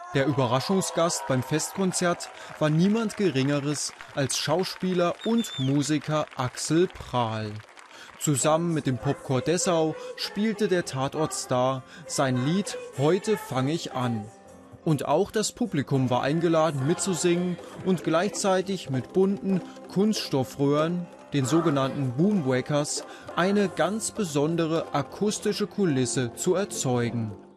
Der Überraschungsgast beim Festkonzert war niemand Geringeres als Schauspieler und Musiker Axel Prahl. Zusammen mit dem Popchor Dessau spielte der Tatortstar sein Lied »Heute fange ich an«. Und auch das Publikum war eingeladen mitzusingen und gleichzeitig mit bunten Kunststoffröhren, den sogenannten Boomwackers, eine ganz besondere akustische Kulisse zu erzeugen.